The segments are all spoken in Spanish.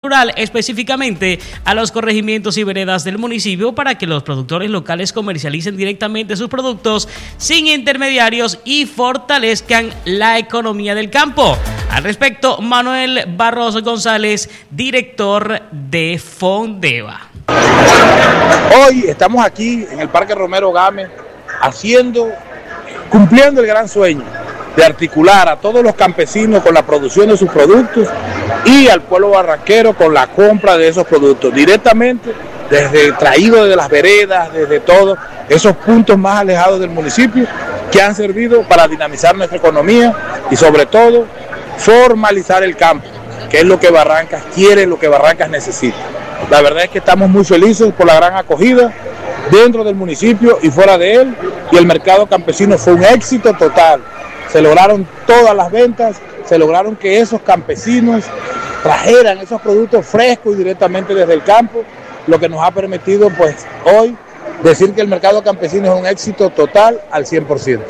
rural, específicamente a los corregimientos y veredas del municipio, para que los productores locales comercialicen directamente sus productos sin intermediarios y fortalezcan la economía del campo. Al respecto, Manuel Barros González, director de Fondeva. Hoy estamos aquí en el Parque Romero Gámez cumpliendo el gran sueño de articular a todos los campesinos con la producción de sus productos y al pueblo barranquero con la compra de esos productos directamente traído desde las veredas, desde todos esos puntos más alejados del municipio, que han servido para dinamizar nuestra economía y sobre todo formalizar el campo, que es lo que Barrancas quiere, lo que Barrancas necesita. La verdad es que estamos muy felices por la gran acogida dentro del municipio y fuera de él, y el mercado campesino fue un éxito total. Se lograron todas las ventas, se lograron que esos campesinos trajeran esos productos frescos y directamente desde el campo, lo que nos ha permitido pues hoy decir que el mercado campesino es un éxito total al 100%.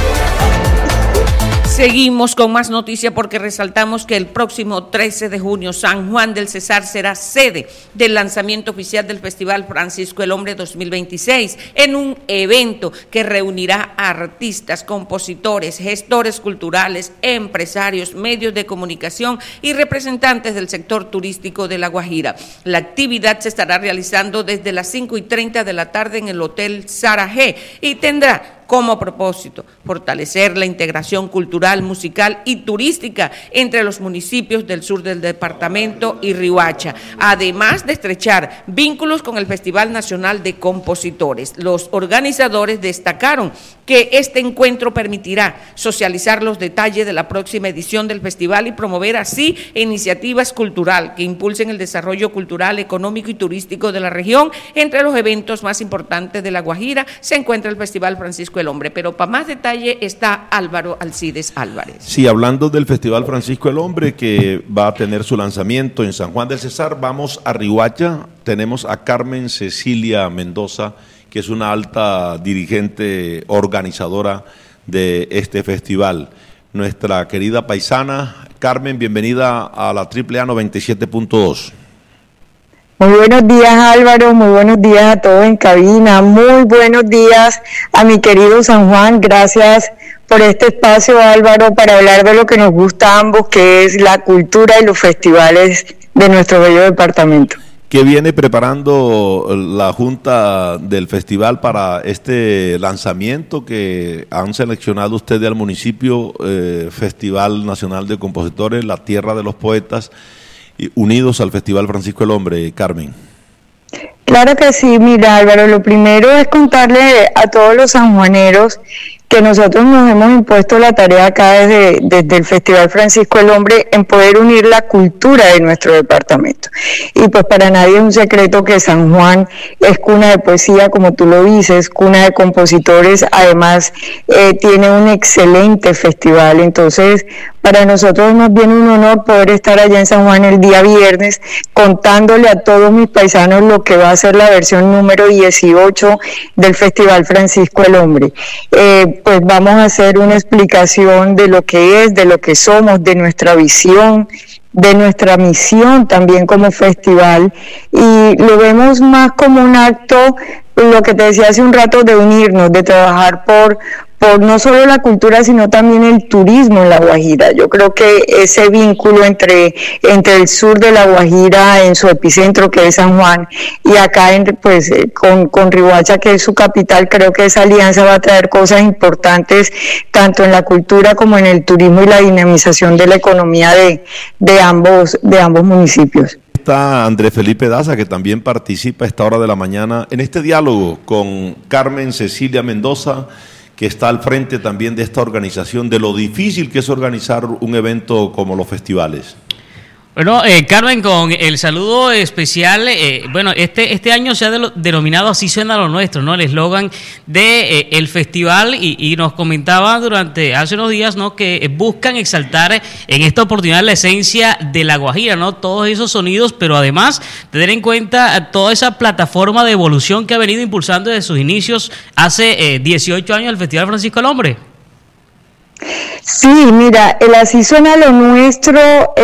Seguimos con más noticias porque resaltamos que el próximo 13 de junio San Juan del Cesar será sede del lanzamiento oficial del Festival Francisco el Hombre 2026, en un evento que reunirá a artistas, compositores, gestores culturales, empresarios, medios de comunicación y representantes del sector turístico de La Guajira. La actividad se estará realizando desde las 5:30 de la tarde en el Hotel Sara G y tendrá como propósito fortalecer la integración cultural, musical y turística entre los municipios del sur del departamento y Riohacha, además de estrechar vínculos con el Festival Nacional de Compositores. Los organizadores destacaron que este encuentro permitirá socializar los detalles de la próxima edición del festival y promover así iniciativas culturales que impulsen el desarrollo cultural, económico y turístico de la región. Entre los eventos más importantes de La Guajira se encuentra el Festival Francisco el Hombre, pero para más detalle está Álvaro Alcides Álvarez. Sí, hablando del Festival Francisco el Hombre, que va a tener su lanzamiento en San Juan del Cesar, vamos a Riohacha. Tenemos a Carmen Cecilia Mendoza, que es una alta dirigente organizadora de este festival. Nuestra querida paisana. Carmen, bienvenida a la AAA 97.2. Muy buenos días, Álvaro, muy buenos días a todos en cabina, muy buenos días a mi querido San Juan. Gracias por este espacio, Álvaro, para hablar de lo que nos gusta a ambos, que es la cultura y los festivales de nuestro bello departamento. ¿Qué viene preparando la Junta del Festival para este lanzamiento que han seleccionado ustedes al municipio, Festival Nacional de Compositores, La Tierra de los Poetas, unidos al Festival Francisco el Hombre, Carmen? Claro que sí, mira, Álvaro, lo primero es contarle a todos los sanjuaneros que nosotros nos hemos impuesto la tarea acá desde el Festival Francisco el Hombre en poder unir la cultura de nuestro departamento. Y pues para nadie es un secreto que San Juan es cuna de poesía, como tú lo dices, cuna de compositores, además tiene un excelente festival. Entonces, para nosotros nos viene un honor poder estar allá en San Juan el día viernes contándole a todos mis paisanos lo que va a ser la versión número 18 del Festival Francisco el Hombre. Pues vamos a hacer una explicación de lo que es, de lo que somos, de nuestra visión, de nuestra misión también como festival, y lo vemos más como un acto, lo que te decía hace un rato, de unirnos, de trabajar por no solo la cultura, sino también el turismo en La Guajira. Yo creo que ese vínculo entre el sur de La Guajira, en su epicentro, que es San Juan, y acá con Riohacha, que es su capital, creo que esa alianza va a traer cosas importantes, tanto en la cultura como en el turismo y la dinamización de la economía de ambos municipios. Está Andrés Felipe Daza, que también participa a esta hora de la mañana en este diálogo con Carmen Cecilia Mendoza, que está al frente también de esta organización, de lo difícil que es organizar un evento como los festivales. Bueno, Carmen, con el saludo especial, este año se ha denominado Así Suena lo Nuestro, ¿no? El eslogan de el festival, y nos comentaba hace unos días, ¿no?, que buscan exaltar en esta oportunidad la esencia de La Guajira, ¿no? Todos esos sonidos, pero además tener en cuenta toda esa plataforma de evolución que ha venido impulsando desde sus inicios hace 18 años el Festival Francisco el Hombre. Sí, mira, el Así Suena Lo Nuestro,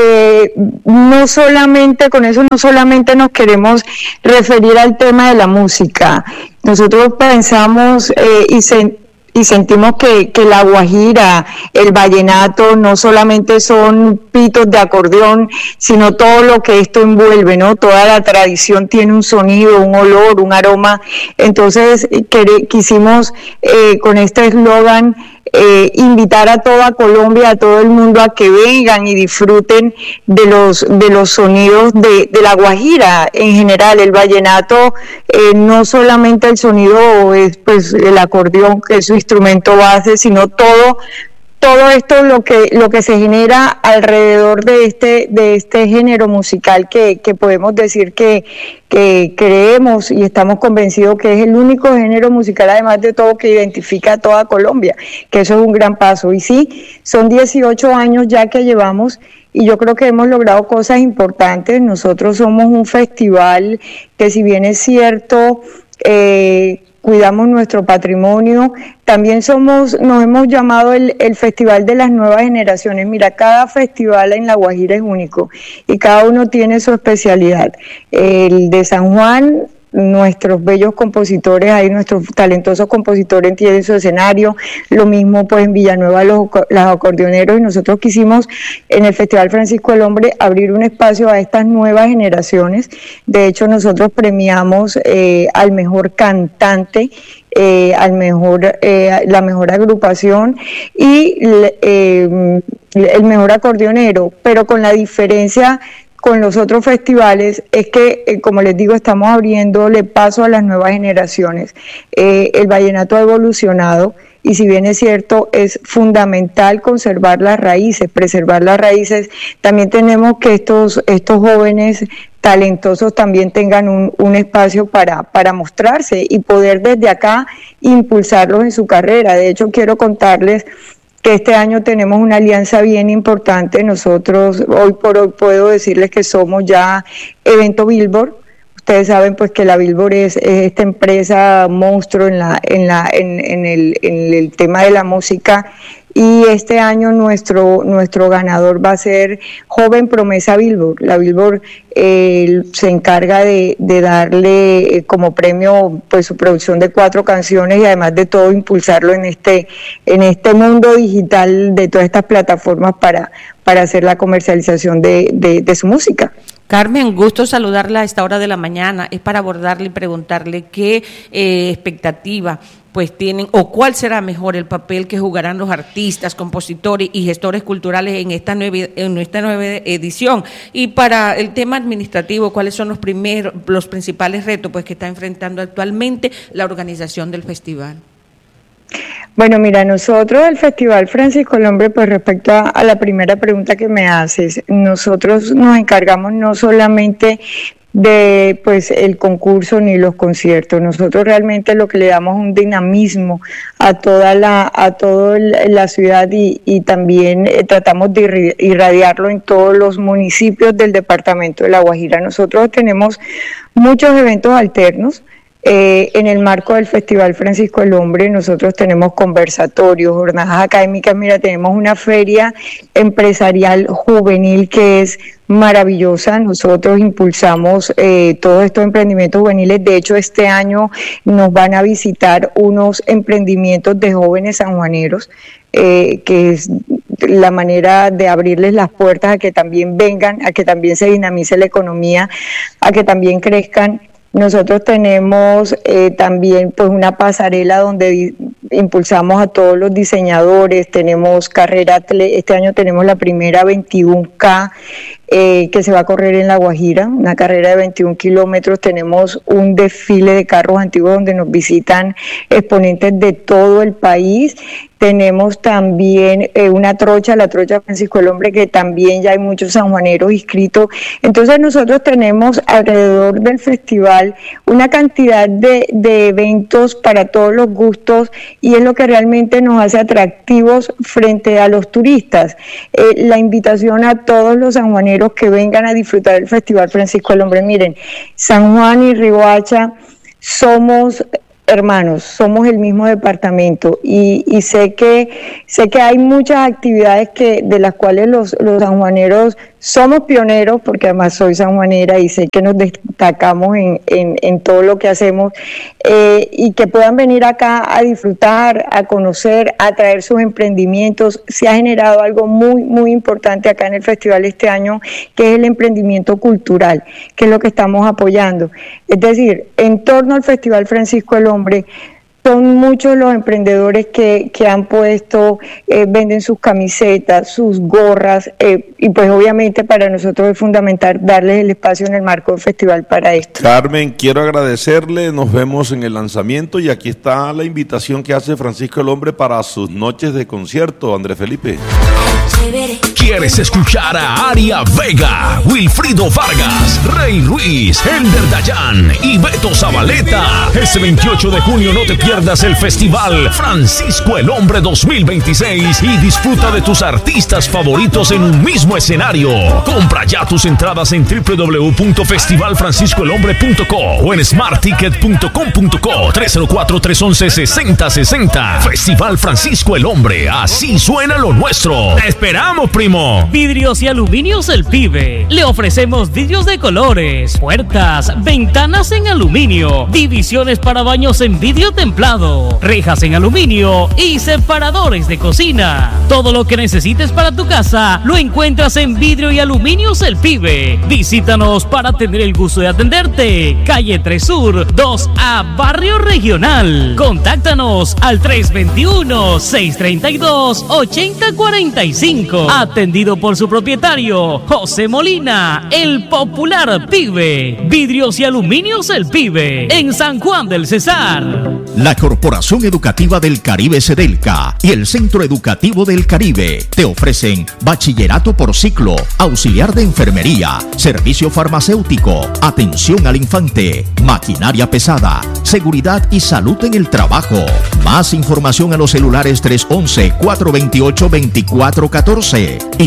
no solamente, con eso no solamente nos queremos referir al tema de la música. Nosotros pensamos y sentimos que la guajira, el vallenato, no solamente son pitos de acordeón, sino todo lo que esto envuelve, ¿no? Toda la tradición tiene un sonido, un olor, un aroma. Entonces quisimos con este eslogan invitar a toda Colombia, a todo el mundo a que vengan y disfruten de los sonidos de la guajira en general. El vallenato, no solamente el sonido es pues el acordeón, que es su instrumento base, sino todo esto lo que se genera alrededor de este género musical que podemos decir que creemos y estamos convencidos que es el único género musical, además de todo, que identifica a toda Colombia, que eso es un gran paso. Y sí, son 18 años ya que llevamos, y yo creo que hemos logrado cosas importantes. Nosotros somos un festival que, si bien es cierto, cuidamos nuestro patrimonio, también nos hemos llamado el Festival de las Nuevas Generaciones. Mira, cada festival en La Guajira es único y cada uno tiene su especialidad. El de San Juan, nuestros bellos compositores, ahí nuestros talentosos compositores tienen su escenario, lo mismo pues en Villanueva los acordeoneros, y nosotros quisimos en el Festival Francisco el Hombre abrir un espacio a estas nuevas generaciones. De hecho, nosotros premiamos al mejor cantante, la mejor agrupación y el mejor acordeonero, pero con la diferencia con los otros festivales es que, como les digo, estamos abriéndole paso a las nuevas generaciones. El vallenato ha evolucionado, y si bien es cierto, es fundamental conservar las raíces, preservar las raíces. También tenemos que estos jóvenes talentosos también tengan un espacio para mostrarse y poder desde acá impulsarlos en su carrera. De hecho, quiero contarles que este año tenemos una alianza bien importante. Nosotros hoy por hoy puedo decirles que somos ya Evento Billboard. Ustedes saben pues que la Billboard es esta empresa monstruo en el tema de la música, y este año nuestro ganador va a ser Joven Promesa Billboard. La Billboard se encarga de darle como premio pues su producción de 4 canciones, y además de todo impulsarlo en este mundo digital de todas estas plataformas para hacer la comercialización de su música. Carmen, gusto saludarla a esta hora de la mañana. Es para abordarle y preguntarle qué expectativa pues tienen, o cuál será mejor el papel que jugarán los artistas, compositores y gestores culturales en esta nueva edición. Y para el tema administrativo, ¿cuáles son los principales retos pues que está enfrentando actualmente la organización del festival? Bueno, mira, nosotros el Festival Francisco el Hombre, pues respecto a la primera pregunta que me haces, nosotros nos encargamos no solamente de pues el concurso ni los conciertos. Nosotros realmente lo que le damos un dinamismo a toda la ciudad, y también tratamos de irradiarlo en todos los municipios del departamento de La Guajira. Nosotros tenemos muchos eventos alternos. En el marco del Festival Francisco el Hombre, nosotros tenemos conversatorios, jornadas académicas. Mira, tenemos una feria empresarial juvenil que es maravillosa. Nosotros impulsamos todos estos emprendimientos juveniles. De hecho, este año nos van a visitar unos emprendimientos de jóvenes sanjuaneros, que es la manera de abrirles las puertas a que también vengan, a que también se dinamice la economía, a que también crezcan. Nosotros tenemos también pues una pasarela donde impulsamos a todos los diseñadores. Tenemos carrera, este año tenemos la primera 21K que se va a correr en La Guajira, una carrera de 21 kilómetros. Tenemos un desfile de carros antiguos donde nos visitan exponentes de todo el país. Tenemos también la trocha Francisco el Hombre, que también ya hay muchos sanjuaneros inscritos. Entonces nosotros tenemos alrededor del festival una cantidad de eventos para todos los gustos, y es lo que realmente nos hace atractivos frente a los turistas. La invitación a todos los sanjuaneros que vengan a disfrutar del Festival Francisco el Hombre. Miren, San Juan y Riohacha somos hermanos, somos el mismo departamento y sé que hay muchas actividades de las cuales los sanjuaneros somos pioneros, porque además soy sanjuanera y sé que nos destacamos en todo lo que hacemos, y que puedan venir acá a disfrutar, a conocer, a traer sus emprendimientos. Se ha generado algo muy, muy importante acá en el festival este año, que es el emprendimiento cultural, que es lo que estamos apoyando. Es decir, en torno al Festival Francisco el Hombre, son muchos los emprendedores que han puesto, venden sus camisetas, sus gorras, y pues obviamente para nosotros es fundamental darles el espacio en el marco del festival para esto. Carmen, quiero agradecerle, nos vemos en el lanzamiento y aquí está la invitación que hace Francisco el Hombre para sus noches de concierto, Andrés Felipe. ¿Quieres escuchar a Aria Vega, Wilfrido Vargas, Rey Ruiz, Elder Dayan y Beto Zabaleta? Este 28 de junio no te pierdas el Festival Francisco el Hombre 2026 y disfruta de tus artistas favoritos en un mismo escenario. Compra ya tus entradas en www.festivalfranciscoelhombre.co o en smartticket.com.co 304-311-6060. Festival Francisco el Hombre, así suena lo nuestro. ¡Te esperamos, primo! Vidrios y Aluminios El Pibe. Le ofrecemos vidrios de colores, puertas, ventanas en aluminio, divisiones para baños en vidrio templado, rejas en aluminio y separadores de cocina. Todo lo que necesites para tu casa lo encuentras en Vidrio y Aluminios El Pibe. Visítanos para tener el gusto de atenderte. Calle 3 Sur, 2A, Barrio Regional. Contáctanos al 321-632-8045. Atendido por su propietario, José Molina, el popular Pibe. Vidrios y Aluminios El Pibe, en San Juan del Cesar. La Corporación Educativa del Caribe Sedelca y el Centro Educativo del Caribe te ofrecen bachillerato por ciclo, auxiliar de enfermería, servicio farmacéutico, atención al infante, maquinaria pesada, seguridad y salud en el trabajo. Más información a los celulares 311-428-2414 y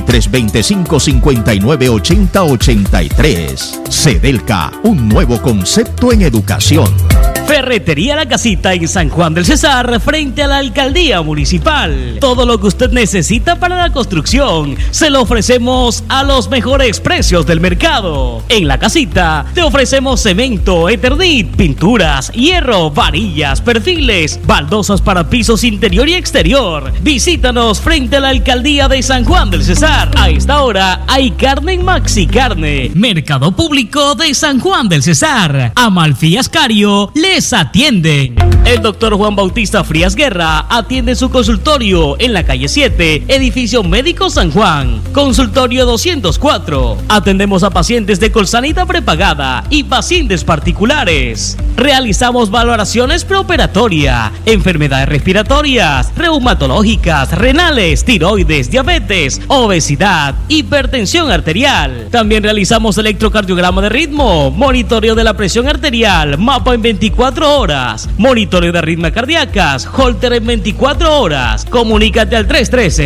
325-5980-83. Sedelca, un nuevo concepto en educación. Ferretería La Casita en San Juan del Cesar, frente a la Alcaldía Municipal. Todo lo que usted necesita para la construcción se lo ofrecemos a los mejores precios del mercado. En La Casita te ofrecemos cemento, Eternit, pinturas, hierro, varillas, perfiles, baldosas para pisos interior y exterior. Visítanos frente a la Alcaldía de San Juan del Cesar. A esta hora hay carne en Maxi Carne, Mercado Público de San Juan del Cesar. Amalfi Ascario les atienden. El doctor Juan Bautista Frías Guerra atiende su consultorio en la calle 7, edificio Médico San Juan, consultorio 204. Atendemos a pacientes de Colsanita prepagada y pacientes particulares. Realizamos valoraciones preoperatoria, enfermedades respiratorias, reumatológicas, renales, tiroides, diabetes, obesidad, hipertensión arterial. También realizamos electrocardiograma de ritmo, monitoreo de la presión arterial, mapa en 24 horas, monitoreo de arritmias cardíacas, holter en 24 horas. Comunícate al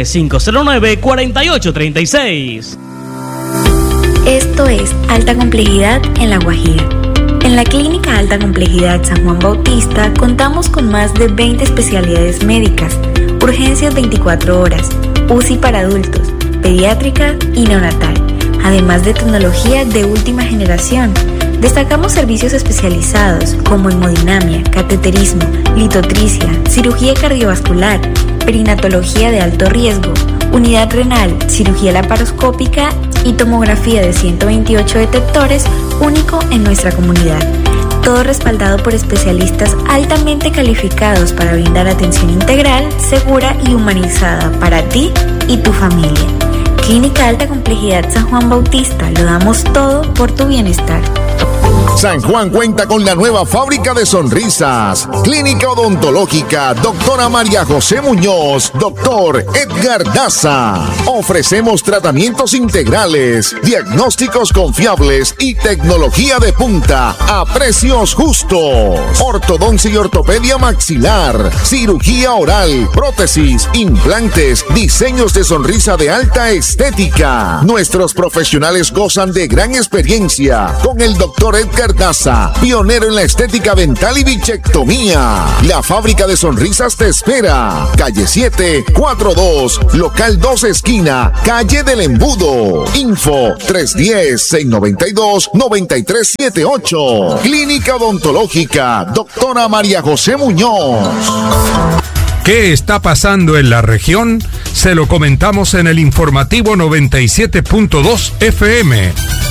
313-509-4836. Esto es Alta Complejidad en La Guajira. En la Clínica Alta Complejidad San Juan Bautista contamos con más de 20 especialidades médicas, urgencias 24 horas, UCI para adultos, pediátrica y neonatal, además de tecnología de última generación. Destacamos servicios especializados como hemodinamia, cateterismo, litotricia, cirugía cardiovascular, perinatología de alto riesgo, unidad renal, cirugía laparoscópica y tomografía de 128 detectores, único en nuestra comunidad. Todo respaldado por especialistas altamente calificados para brindar atención integral, segura y humanizada para ti y tu familia. Clínica Alta Complejidad San Juan Bautista, lo damos todo por tu bienestar. San Juan cuenta con la nueva fábrica de sonrisas. Clínica Odontológica Doctora María José Muñoz, Doctor Edgar Daza. Ofrecemos tratamientos integrales, diagnósticos confiables y tecnología de punta a precios justos. Ortodoncia y ortopedia maxilar, cirugía oral, prótesis, implantes, diseños de sonrisa de alta estética. Nuestros profesionales gozan de gran experiencia con el Doctor Edgar Edgar Daza, pionero en la estética dental y bichectomía. La Fábrica de Sonrisas te espera. Calle 7, 42, local 2 esquina, calle del Embudo. Info 310-692-9378. Clínica Odontológica, doctora María José Muñoz. ¿Qué está pasando en la región? Se lo comentamos en el informativo 97.2 FM.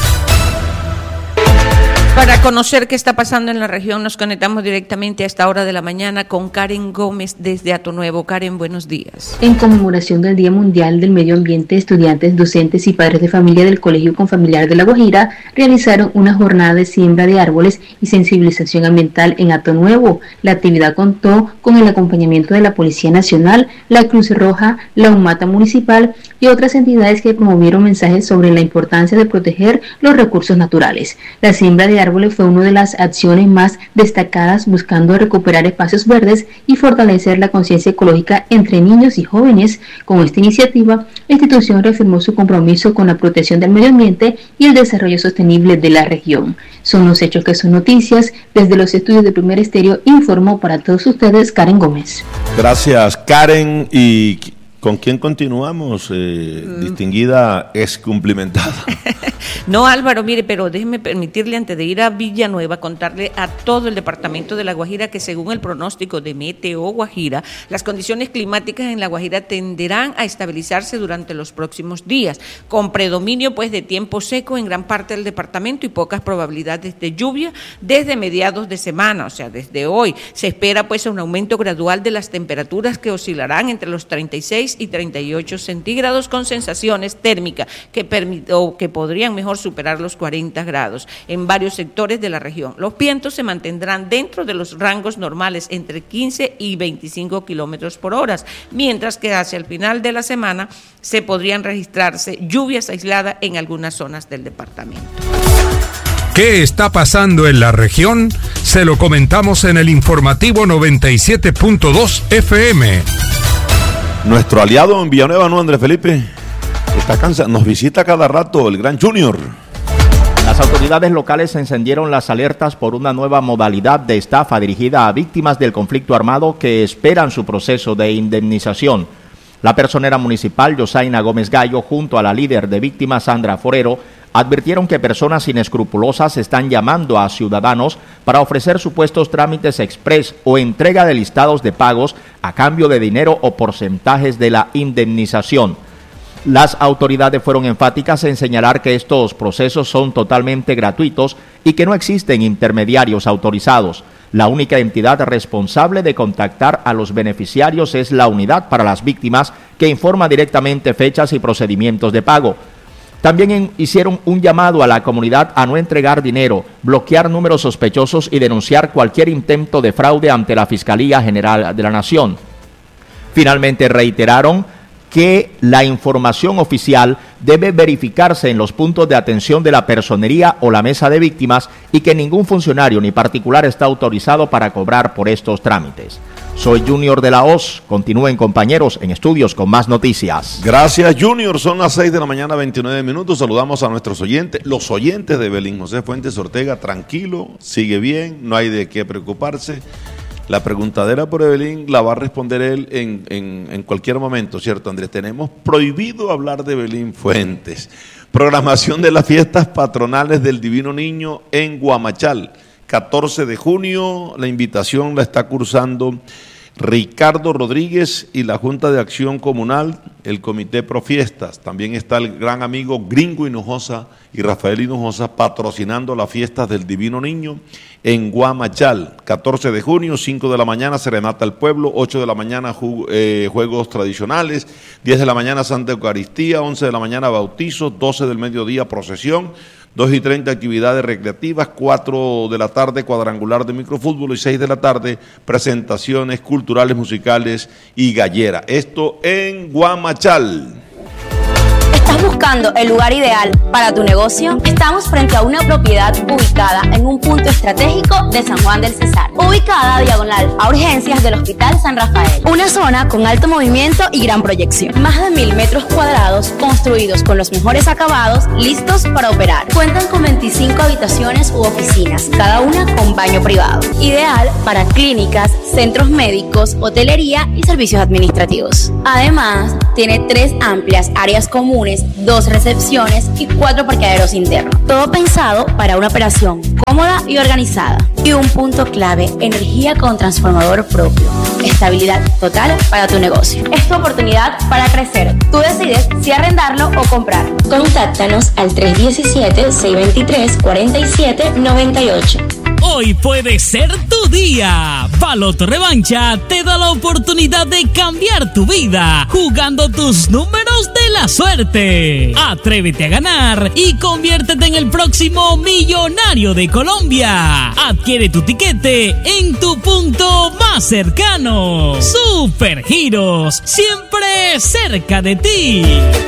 Para conocer qué está pasando en la región, nos conectamos directamente a esta hora de la mañana con Karen Gómez desde Atonuevo. Karen, buenos días. En conmemoración del Día Mundial del Medio Ambiente, estudiantes, docentes y padres de familia del Colegio Confamiliar de La Guajira realizaron una jornada de siembra de árboles y sensibilización ambiental en Atonuevo. La actividad contó con el acompañamiento de la Policía Nacional, la Cruz Roja, la UMATA Municipal y otras entidades que promovieron mensajes sobre la importancia de proteger los recursos naturales. La siembra de árboles fue una de las acciones más destacadas, buscando recuperar espacios verdes y fortalecer la conciencia ecológica entre niños y jóvenes. Con esta iniciativa, la institución reafirmó su compromiso con la protección del medio ambiente y el desarrollo sostenible de la región. Son los hechos que son noticias. Desde los estudios de Primer Estéreo informó para todos ustedes Karen Gómez. Gracias, Karen. ¿Y con quién continuamos, distinguida excumplimentada? No, Álvaro, mire, pero déjeme permitirle, antes de ir a Villanueva, contarle a todo el departamento de La Guajira que según el pronóstico de Meteo Guajira, las condiciones climáticas en La Guajira tenderán a estabilizarse durante los próximos días, con predominio pues de tiempo seco en gran parte del departamento y pocas probabilidades de lluvia desde mediados de semana, o sea, desde hoy. Se espera pues un aumento gradual de las temperaturas que oscilarán entre los 36 y 38 centígrados con sensaciones térmicas que podrían mejor superar los 40 grados en varios sectores de la región. Los vientos se mantendrán dentro de los rangos normales entre 15 y 25 kilómetros por hora, mientras que hacia el final de la semana se podrían registrarse lluvias aisladas en algunas zonas del departamento. ¿Qué está pasando en la región? Se lo comentamos en el informativo 97.2 FM. Nuestro aliado en Villanueva, ¿no, Andrés Felipe? Está cansado, nos visita cada rato el Gran Junior. Las autoridades locales encendieron las alertas por una nueva modalidad de estafa dirigida a víctimas del conflicto armado que esperan su proceso de indemnización. La personera municipal Yosaina Gómez Gallo, junto a la líder de víctimas Sandra Forero, advirtieron que personas inescrupulosas están llamando a ciudadanos para ofrecer supuestos trámites express o entrega de listados de pagos a cambio de dinero o porcentajes de la indemnización. Las autoridades fueron enfáticas en señalar que estos procesos son totalmente gratuitos y que no existen intermediarios autorizados. La única entidad responsable de contactar a los beneficiarios es la Unidad para las Víctimas, que informa directamente fechas y procedimientos de pago. También hicieron un llamado a la comunidad a no entregar dinero, bloquear números sospechosos y denunciar cualquier intento de fraude ante la Fiscalía General de la Nación. Finalmente reiteraron que la información oficial debe verificarse en los puntos de atención de la personería o la mesa de víctimas y que ningún funcionario ni particular está autorizado para cobrar por estos trámites. Soy Junior de la Hoz. Continúen, compañeros, en estudios con más noticias. Gracias, Junior. Son las 6 de la mañana, 29 minutos. Saludamos a nuestros oyentes, los oyentes de Belín. José Fuentes Ortega, tranquilo, sigue bien, no hay de qué preocuparse. La preguntadera por Evelyn la va a responder él en cualquier momento, ¿cierto, Andrés? Tenemos prohibido hablar de Belín Fuentes. Programación de las fiestas patronales del Divino Niño en Guamachal. 14 de junio, la invitación la está cursando Ricardo Rodríguez y la Junta de Acción Comunal, el Comité Pro Fiestas. También está el gran amigo Gringo Hinojosa y Rafael Hinojosa patrocinando las fiestas del Divino Niño en Guamachal. 14 de junio, 5 de la mañana, Serenata al Pueblo, 8 de la mañana juegos tradicionales, 10 de la mañana Santa Eucaristía, 11 de la mañana bautizo, 12 del mediodía procesión, 2:30 actividades recreativas, 4 de la tarde cuadrangular de microfútbol y 6 de la tarde presentaciones culturales, musicales y gallera. Esto en Guamachal. ¿Estás buscando el lugar ideal para tu negocio? Estamos frente a una propiedad ubicada en un punto estratégico de San Juan del Cesar, ubicada diagonal a urgencias del Hospital San Rafael. Una zona con alto movimiento y gran proyección. Más de 1.000 metros cuadrados construidos con los mejores acabados, listos para operar. Cuentan con 25 habitaciones u oficinas, cada una con baño privado. Ideal para clínicas, centros médicos, hotelería y servicios administrativos. Además, tiene 3 amplias áreas comunes, 2 recepciones y 4 parqueaderos internos. Todo pensado para una operación cómoda y organizada. Y un punto clave, energía con transformador propio. Estabilidad total para tu negocio. Es tu oportunidad para crecer. Tú decides si arrendarlo o comprar. Contáctanos al 317-623-4798. Hoy puede ser tu día. Baloto Revancha te da la oportunidad de cambiar tu vida jugando tus números de la suerte. Atrévete a ganar y conviértete en el próximo millonario de Colombia. Adquiere tu tiquete en tu punto más cercano. Super Giros, siempre cerca de ti.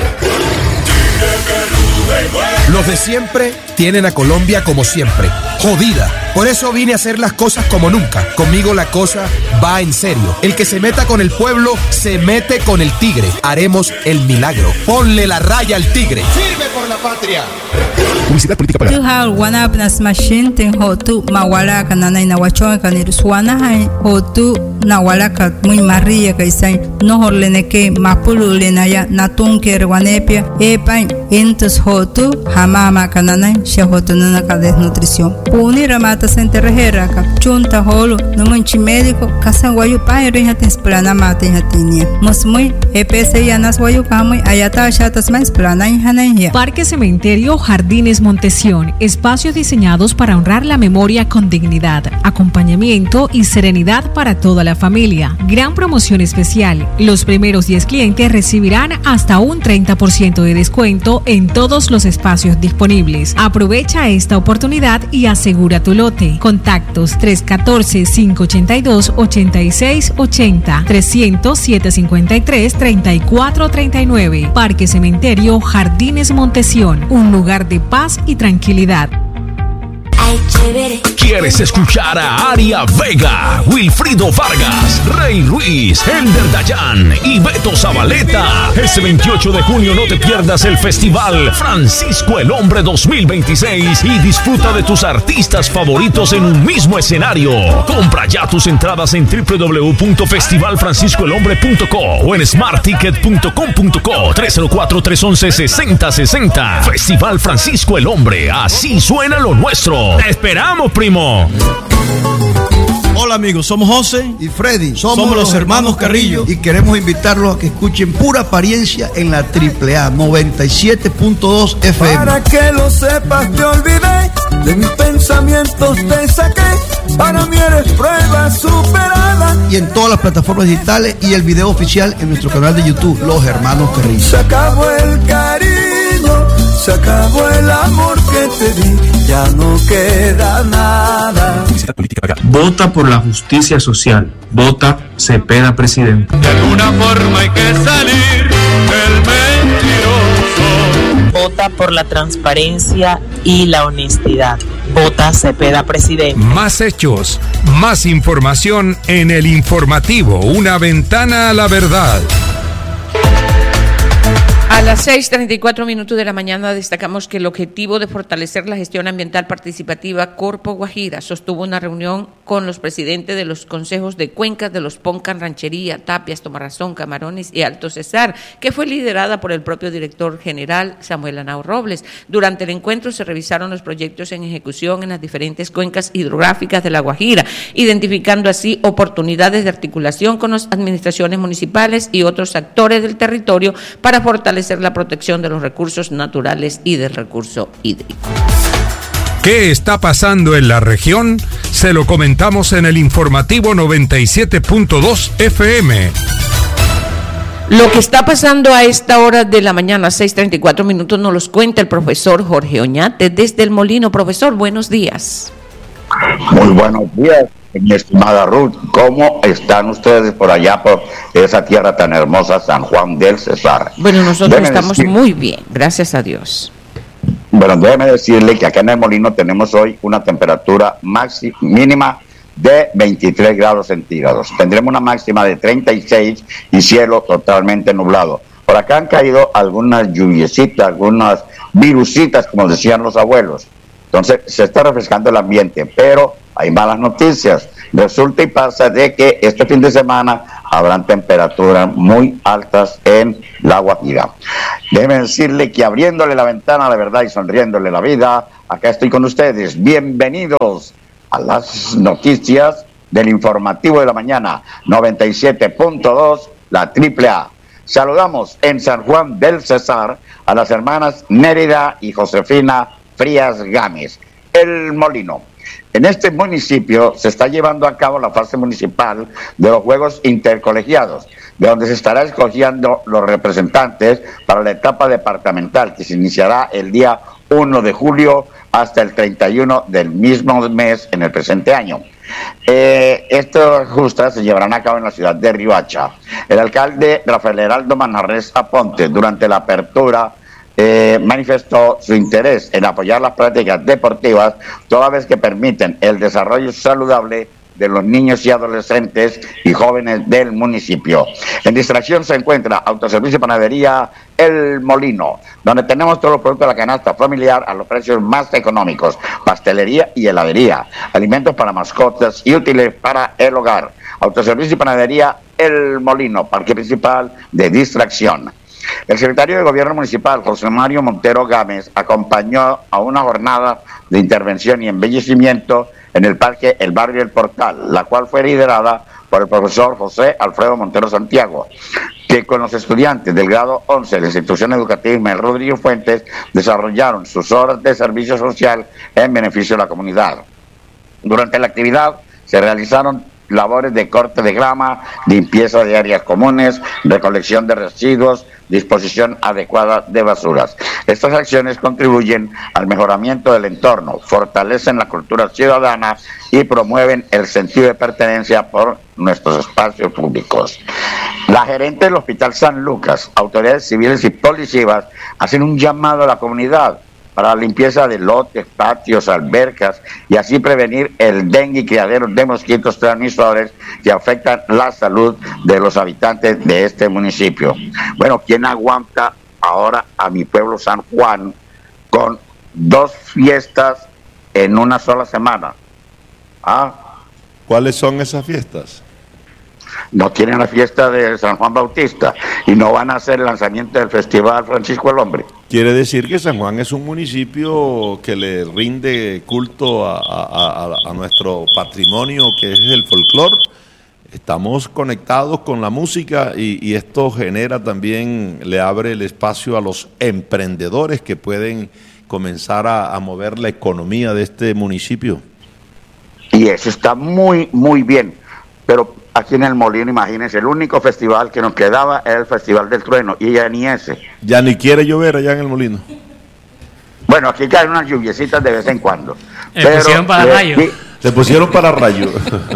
Los de siempre tienen a Colombia como siempre, jodida. Por eso vine a hacer las cosas como nunca. Conmigo la cosa va en serio. El que se meta con el pueblo, se mete con el tigre. Haremos el milagro. Ponle la raya al tigre. ¡Sirve por la patria! Publicidad política pagada. Entonces hotu hamama kanana shehotu nana ka desnutrición puni ramata center heraka chunta holo no manchi médico kasan wayu pa reha tesplana mate hatinia musmui epse yanas wayu kamui ayata shatas mais plana inhanaya. Parque Cementerio Jardines Montesión, espacios diseñados para honrar la memoria con dignidad, acompañamiento y serenidad para toda la familia. Gran promoción especial. Los primeros 10 clientes recibirán hasta un 30% de descuento en todos los espacios disponibles. Aprovecha esta oportunidad y asegura tu lote. Contactos 314-582-8680, 300-753-3439. Parque Cementerio Jardines Montesión, un lugar de paz y tranquilidad. ¿Quieres escuchar a Aria Vega, Wilfrido Vargas, Rey Ruiz, Elder Dayan y Beto Zabaleta? Este 28 de junio no te pierdas el Festival Francisco el Hombre 2026 y disfruta de tus artistas favoritos en un mismo escenario. Compra ya tus entradas en www.festivalfranciscoelhombre.co o en smartticket.com.co 304-311-6060. Festival Francisco el Hombre, así suena lo nuestro. ¡Te esperamos, primo! Hola amigos, somos José y Freddy, somos los hermanos Carrillo y queremos invitarlos a que escuchen Pura Apariencia en la AAA 97.2 FM. Para que lo sepas te olvidé, de mis pensamientos te saqué, para mí eres prueba superada. Y en todas las plataformas digitales y el video oficial en nuestro canal de YouTube, Los Hermanos Carrillo. Se acabó el cariño, se acabó el amor que te di, ya no queda nada. Vota por la justicia social. Vota Cepeda presidente. De alguna forma hay que salir del mentiroso. Vota por la transparencia y la honestidad. Vota Cepeda presidente. Más hechos, más información en El Informativo, una ventana a la verdad. A las 6:34 de la mañana destacamos que el objetivo de fortalecer la gestión ambiental participativa Corpo Guajira sostuvo una reunión con los presidentes de los consejos de cuencas de los Poncan, Ranchería, Tapias, Tomarrazón, Camarones y Alto Cesar, que fue liderada por el propio director general Samuel Anao Robles. Durante el encuentro se revisaron los proyectos en ejecución en las diferentes cuencas hidrográficas de La Guajira, identificando así oportunidades de articulación con las administraciones municipales y otros actores del territorio para fortalecer la protección de los recursos naturales y del recurso hídrico. ¿Qué está pasando en la región? Se lo comentamos en el Informativo 97.2 FM. Lo que está pasando a esta hora de la mañana, 6:34, nos los cuenta el profesor Jorge Oñate desde El Molino. Profesor, buenos días. Muy buenos días. Mi estimada Ruth, ¿cómo están ustedes por allá, por esa tierra tan hermosa, San Juan del Cesar? Bueno, nosotros estamos muy bien, gracias a Dios. Bueno, déjeme decirle que acá en el Molino tenemos hoy una temperatura mínima de 23 grados centígrados. Tendremos una máxima de 36 y cielo totalmente nublado. Por acá han caído algunas lluviecitas, algunas virusitas, como decían los abuelos. Entonces se está refrescando el ambiente, pero hay malas noticias. Resulta y pasa de que este fin de semana habrán temperaturas muy altas en La Guajira. Déjeme decirle que abriéndole la ventana a la verdad y sonriéndole la vida, acá estoy con ustedes. Bienvenidos a las noticias del informativo de la mañana, 97.2, la AAA. Saludamos en San Juan del Cesar a las hermanas Nérida y Josefina Frías Gámez, El Molino. En este municipio se está llevando a cabo la fase municipal de los Juegos Intercolegiados, de donde se estará escogiendo los representantes para la etapa departamental, que se iniciará el día 1 de julio hasta el 31 del mismo mes en el presente año. Estas justas se llevarán a cabo en la ciudad de Riohacha. El alcalde Rafael Heraldo Manjarres Aponte, durante la apertura, manifestó su interés en apoyar las prácticas deportivas toda vez que permiten el desarrollo saludable de los niños y adolescentes y jóvenes del municipio. En distracción se encuentra Autoservicio y Panadería El Molino, donde tenemos todos los productos de la canasta familiar a los precios más económicos, pastelería y heladería, alimentos para mascotas y útiles para el hogar. Autoservicio y Panadería El Molino, parque principal de distracción. El secretario de Gobierno Municipal, José Mario Montero Gámez, acompañó a una jornada de intervención y embellecimiento en el parque El Barrio El Portal, la cual fue liderada por el profesor José Alfredo Montero Santiago, que con los estudiantes del grado 11 de la institución educativa Ismael Rodríguez Fuentes desarrollaron sus horas de servicio social en beneficio de la comunidad. Durante la actividad se realizaron labores de corte de grama, limpieza de áreas comunes, recolección de residuos, disposición adecuada de basuras. Estas acciones contribuyen al mejoramiento del entorno, fortalecen la cultura ciudadana y promueven el sentido de pertenencia por nuestros espacios públicos. La gerente del Hospital San Lucas, autoridades civiles y policías hacen un llamado a la comunidad para la limpieza de lotes, patios, albercas y así prevenir el dengue y criaderos de mosquitos transmisores que afectan la salud de los habitantes de este municipio. Bueno, ¿quién aguanta ahora a mi pueblo San Juan con 2 fiestas en una sola semana? ¿Cuáles son esas fiestas? No tienen la fiesta de San Juan Bautista y no van a hacer el lanzamiento del Festival Francisco el Hombre. Quiere decir que San Juan es un municipio que le rinde culto a nuestro patrimonio, que es el folclore. Estamos conectados con la música y esto genera también, le abre el espacio a los emprendedores que pueden comenzar a mover la economía de este municipio. Y eso está muy, muy bien. Pero aquí en el Molino, imagínense, el único festival que nos quedaba era el Festival del Trueno, y ya ni ese. Ya ni quiere llover allá en el Molino. Bueno, aquí caen unas lluviecitas de vez en cuando. Se pusieron para rayo. Se pusieron para rayo.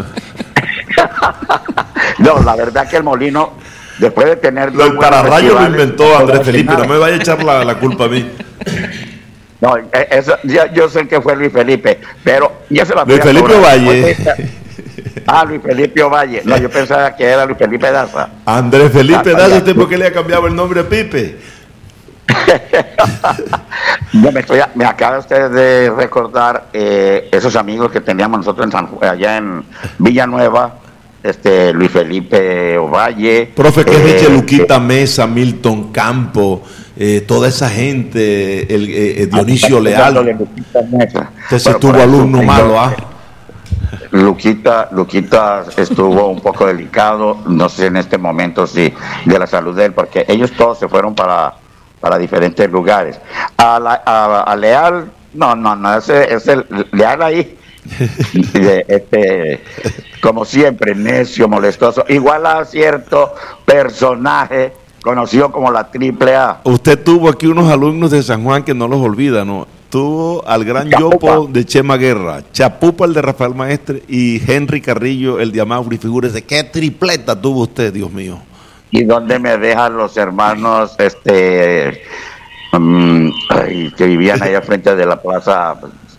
No, la verdad que el Molino, después de tener... El pararrayo lo inventó Andrés Felipe, no me vaya a echar la culpa a mí. No, eso, yo sé que fue Luis Felipe, pero ya se la Luis Felipe Valle. Luis Felipe Valle. No, yo pensaba que era Luis Felipe Daza. Andrés Felipe Daza, ¿usted por qué le ha cambiado el nombre a Pipe? Me acaba usted de recordar esos amigos que teníamos nosotros allá en Villanueva, Luis Felipe Ovalle. Profe, que es Luquita Mesa, Milton Campo, toda esa gente, Dionisio Leal. Usted estuvo alumno malo, Luquita estuvo un poco delicado, no sé en este momento si de la salud de él, porque ellos todos se fueron para diferentes lugares. A Leal, no, es el Leal ahí. Como siempre, necio, molestoso, igual a cierto personaje conocido como la AAA. Usted tuvo aquí unos alumnos de San Juan que no los olvida, ¿no? Tuvo al gran Yopo de Chema Guerra, Chapupa el de Rafael Maestre y Henry Carrillo el de Amauri. Figúrese, qué tripleta tuvo usted, Dios mío. ¿Y dónde me dejan los hermanos que vivían allá frente de la plaza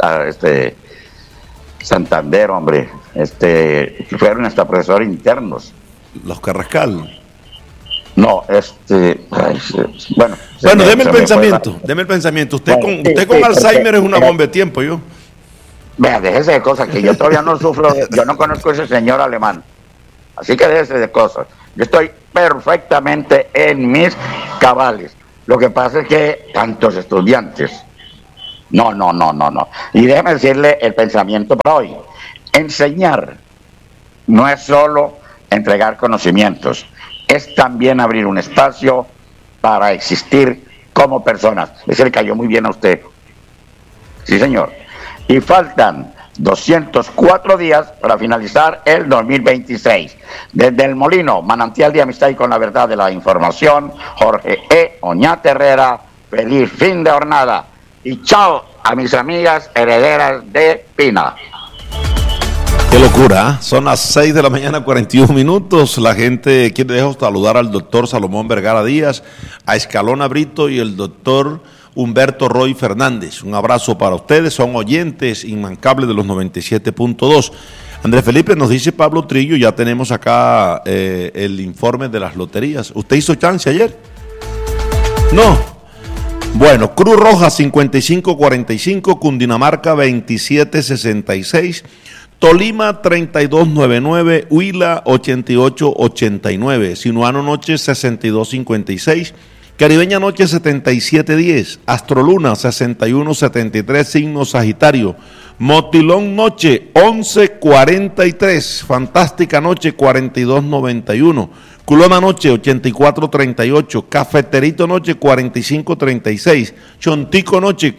Santander, hombre? Fueron hasta profesores internos. Los Carrascal. No, bueno, deme el pensamiento. Usted con Alzheimer es una bomba de tiempo, yo. Vea, déjese de cosas, que yo todavía no sufro, yo no conozco a ese señor alemán. Así que déjese de cosas. Yo estoy perfectamente en mis cabales. Lo que pasa es que tantos estudiantes. No. Y déjeme decirle el pensamiento para hoy. Enseñar no es solo entregar conocimientos, es también abrir un espacio para existir como personas. Ese le cayó muy bien a usted. Sí, señor. Y faltan 204 días para finalizar el 2026. Desde El Molino, manantial de amistad y con la verdad de la información, Jorge Oñate Herrera, feliz fin de jornada. Y chao a mis amigas herederas de Pina. Qué locura, ¿eh? Son las 6 de la mañana, 41 minutos. La gente quiere saludar al doctor Salomón Vergara Díaz, a Escalona Brito y el doctor Humberto Roy Fernández. Un abrazo para ustedes, son oyentes inmancables de los 97.2. Andrés Felipe, nos dice Pablo Trillo, ya tenemos acá el informe de las loterías. ¿Usted hizo chance ayer? No. Bueno, Cruz Roja 5545, Cundinamarca 2766, Tolima 3299, Huila 8889, Sinuano Noche 6256, Caribeña Noche 7710, Astroluna 6173, signo Sagitario, Motilón Noche 1143, Fantástica Noche 4291, Culona Noche 8438, Cafeterito Noche 4536, Chontico Noche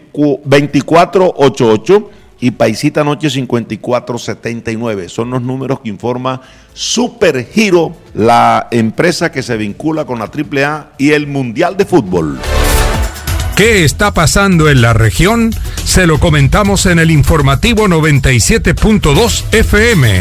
2488 y Paisita Noche 5479. Son los números que informa Supergiro, la empresa que se vincula con la AAA y el Mundial de Fútbol. ¿Qué está pasando en la región? Se lo comentamos en el informativo 97.2 FM.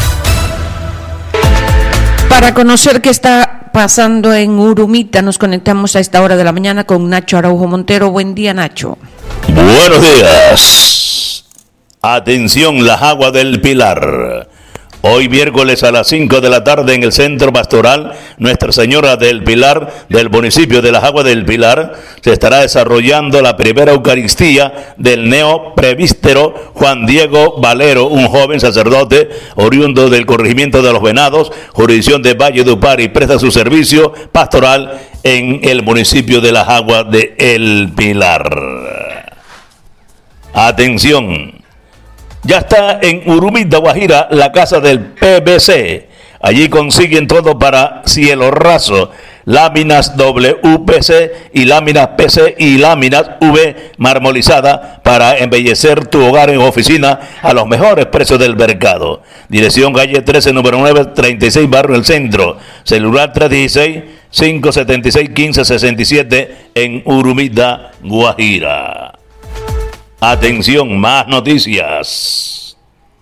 Para conocer qué está pasando en Urumita, nos conectamos a esta hora de la mañana con Nacho Araujo Montero. Buen día, Nacho. Buenos días. Atención, las aguas del Pilar. Hoy miércoles a las 5 de la tarde en el Centro Pastoral Nuestra Señora del Pilar del municipio de Las Aguas del Pilar se estará desarrollando la primera Eucaristía del neopresbítero Juan Diego Valero, un joven sacerdote oriundo del corregimiento de Los Venados, jurisdicción de Valle de Upar, y presta su servicio pastoral en el municipio de Las Aguas del Pilar. Atención. Ya está en Urumita, Guajira, la casa del PVC. Allí consiguen todo para cielo raso, láminas WPC y láminas PC y láminas V marmolizada para embellecer tu hogar en oficina a los mejores precios del mercado. Dirección calle 13, número 9, 36, Barrio El Centro. Celular 316-576-1567 en Urumita, Guajira. Atención, más noticias.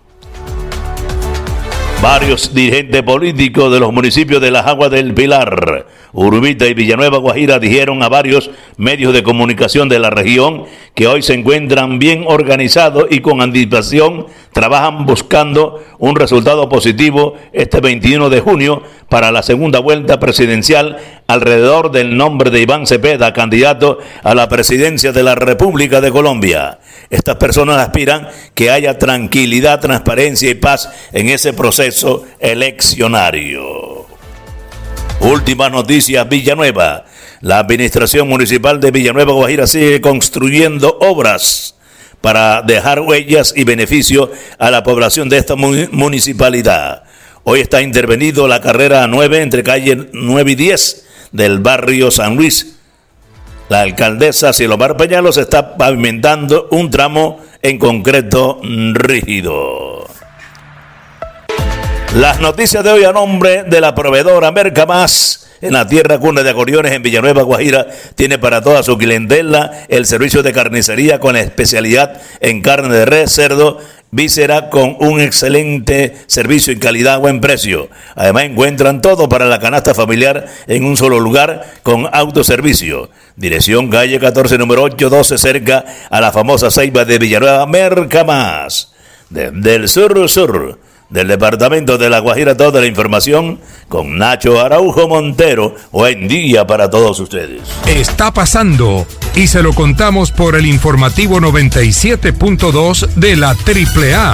Varios dirigentes políticos de los municipios de Las Aguas del Pilar, Urumita y Villanueva, Guajira, dijeron a varios medios de comunicación de la región que hoy se encuentran bien organizados y con anticipación trabajan buscando un resultado positivo este 21 de junio para la segunda vuelta presidencial alrededor del nombre de Iván Cepeda, candidato a la presidencia de la República de Colombia. Estas personas aspiran que haya tranquilidad, transparencia y paz en ese proceso eleccionario. Últimas noticias, Villanueva. La administración municipal de Villanueva, Guajira, sigue construyendo obras para dejar huellas y beneficio a la población de esta municipalidad. Hoy está intervenido la carrera 9 entre calle 9 y 10 del barrio San Luis. La alcaldesa Silomar Peñalos está pavimentando un tramo en concreto rígido. Las noticias de hoy a nombre de la proveedora Mercamás en la tierra cuna de Acoriones en Villanueva, Guajira, tiene para toda su clientela el servicio de carnicería con especialidad en carne de res, cerdo, víscera, con un excelente servicio y calidad a buen precio. Además encuentran todo para la canasta familiar en un solo lugar con autoservicio. Dirección calle 14, número 812, cerca a la famosa ceiba de Villanueva, Mercamás. Desde el sur del departamento de La Guajira, toda la información con Nacho Araujo Montero. Buen día para todos ustedes. Está pasando y se lo contamos por el informativo 97.2 de la AAA.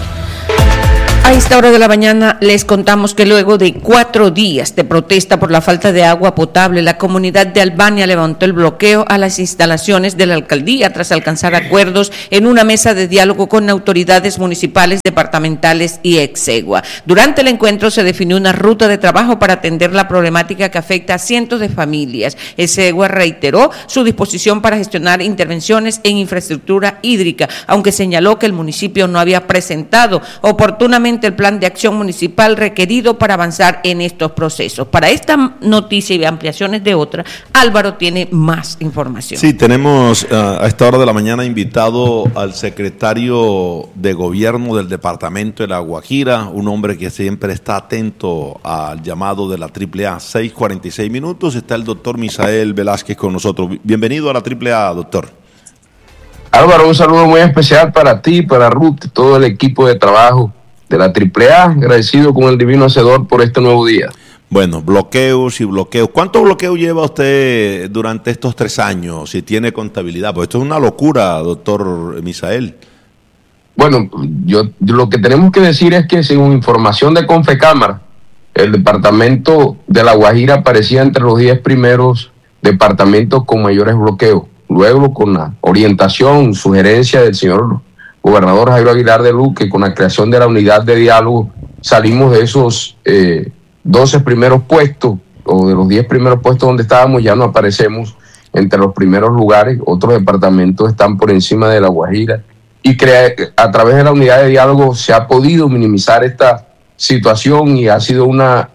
A esta hora de la mañana les contamos que luego de 4 días de protesta por la falta de agua potable, la comunidad de Albania levantó el bloqueo a las instalaciones de la alcaldía tras alcanzar acuerdos en una mesa de diálogo con autoridades municipales, departamentales y Exegua. Durante el encuentro se definió una ruta de trabajo para atender la problemática que afecta a cientos de familias. Exegua reiteró su disposición para gestionar intervenciones en infraestructura hídrica, aunque señaló que el municipio no había presentado oportunamente el plan de acción municipal requerido para avanzar en estos procesos. Para esta noticia y ampliaciones de otra, Álvaro tiene más información. Sí, tenemos a esta hora de la mañana invitado al secretario de gobierno del departamento de La Guajira, un hombre que siempre está atento al llamado de la AAA. 6:46 minutos, está el doctor Misael Velázquez con nosotros. Bienvenido a la AAA, doctor. Álvaro, un saludo muy especial para ti, para Ruth, todo el equipo de trabajo de la AAA, agradecido con el Divino Hacedor por este nuevo día. Bueno, bloqueos y bloqueos. ¿Cuántos bloqueos lleva usted durante estos 3 años, si tiene contabilidad? Pues esto es una locura, doctor Misael. Bueno, yo lo que tenemos que decir es que según información de Confecámara, el departamento de La Guajira aparecía entre los 10 primeros departamentos con mayores bloqueos. Luego, con la orientación, sugerencia del señor gobernador Jairo Aguilar de Luque, con la creación de la unidad de diálogo, salimos de esos 12 primeros puestos, o de los 10 primeros puestos donde estábamos, ya no aparecemos entre los primeros lugares. Otros departamentos están por encima de La Guajira, y a través de la unidad de diálogo se ha podido minimizar esta situación, y ha sido una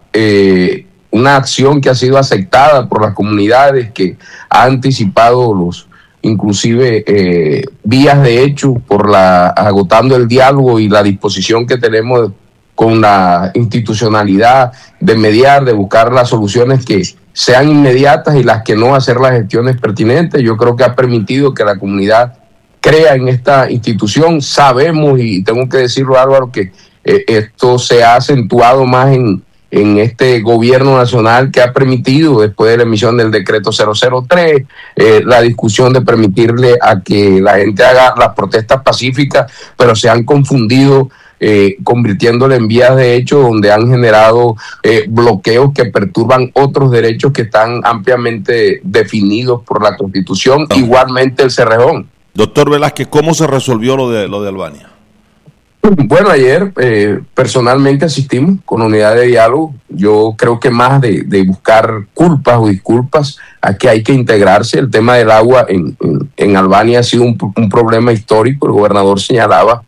acción que ha sido aceptada por las comunidades, que ha anticipado inclusive vías de hecho agotando el diálogo y la disposición que tenemos con la institucionalidad de mediar, de buscar las soluciones que sean inmediatas y las que no, hacer las gestiones pertinentes. Yo creo que ha permitido que la comunidad crea en esta institución. Sabemos, y tengo que decirlo, Álvaro, que esto se ha acentuado más en este gobierno nacional, que ha permitido, después de la emisión del decreto 003, la discusión de permitirle a que la gente haga las protestas pacíficas, pero se han confundido, convirtiéndole en vías de hecho, donde han generado bloqueos que perturban otros derechos que están ampliamente definidos por la Constitución, igualmente el Cerrejón. Doctor Velázquez, ¿cómo se resolvió lo de Albania? Bueno, ayer personalmente asistimos con unidad de diálogo. Yo creo que más de buscar culpas o disculpas, aquí hay que integrarse. El tema del agua en Albania ha sido un problema histórico. El gobernador señalaba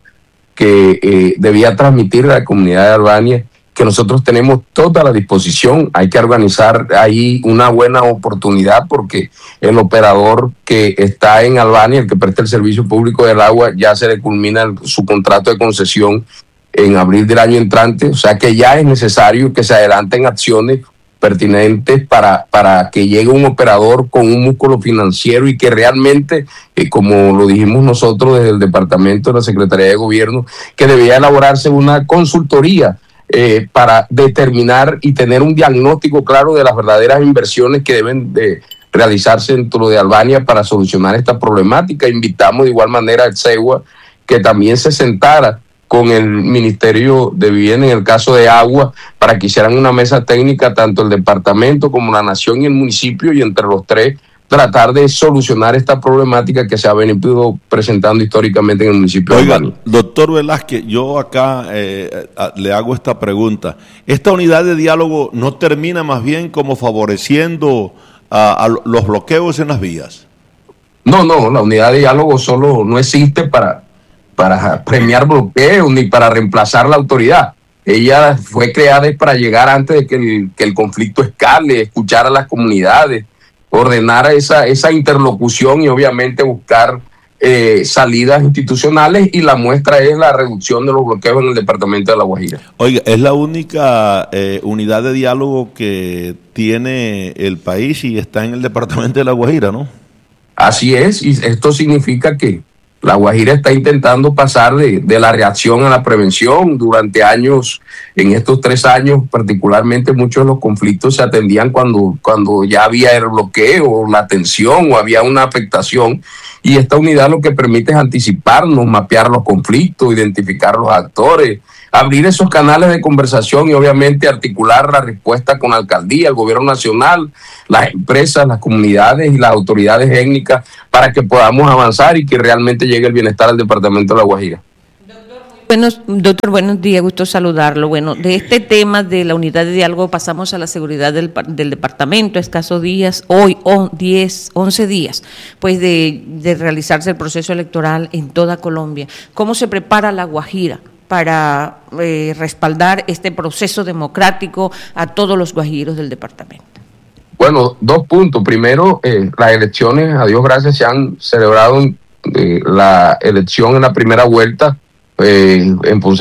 que debía transmitir a la comunidad de Albania que nosotros tenemos toda la disposición. Hay que organizar ahí una buena oportunidad, porque el operador que está en Albania, el que presta el servicio público del agua, ya se le culmina su contrato de concesión en abril del año entrante. O sea que ya es necesario que se adelanten acciones pertinentes para que llegue un operador con un músculo financiero y que realmente, como lo dijimos nosotros desde el departamento de la Secretaría de Gobierno, que debía elaborarse una consultoría para determinar y tener un diagnóstico claro de las verdaderas inversiones que deben de realizarse dentro de Albania para solucionar esta problemática. Invitamos de igual manera a Exegua que también se sentara con el Ministerio de Vivienda en el caso de agua, para que hicieran una mesa técnica, tanto el departamento como la nación y el municipio, y entre los tres tratar de solucionar esta problemática que se ha venido presentando históricamente en el municipio. Oiga, doctor Velázquez, yo acá le hago esta pregunta. ¿Esta unidad de diálogo no termina más bien como favoreciendo a los bloqueos en las vías? No, la unidad de diálogo solo no existe para premiar bloqueos ni para reemplazar la autoridad. Ella fue creada para llegar antes de que el conflicto escale, escuchar a las comunidades, ordenar esa interlocución y obviamente buscar salidas institucionales, y la muestra es la reducción de los bloqueos en el departamento de La Guajira. Oiga, es la única unidad de diálogo que tiene el país y está en el departamento de La Guajira, ¿no? Así es, y esto significa que La Guajira está intentando pasar de la reacción a la prevención. Durante años, en estos 3 años particularmente, muchos de los conflictos se atendían cuando ya había el bloqueo, la tensión o había una afectación, y esta unidad lo que permite es anticiparnos, mapear los conflictos, identificar los actores, abrir esos canales de conversación y obviamente articular la respuesta con la alcaldía, el gobierno nacional, las empresas, las comunidades y las autoridades étnicas para que podamos avanzar y que realmente llegue el bienestar al departamento de La Guajira. Doctor, buenos días, gusto saludarlo. Bueno, de este tema de la unidad de diálogo pasamos a la seguridad del departamento, escasos días, hoy 11 días, pues de realizarse el proceso electoral en toda Colombia. ¿Cómo se prepara La Guajira para respaldar este proceso democrático a todos los guajiros del departamento? Bueno, 2 puntos. Primero, las elecciones, a Dios gracias, se han celebrado la elección en la primera vuelta en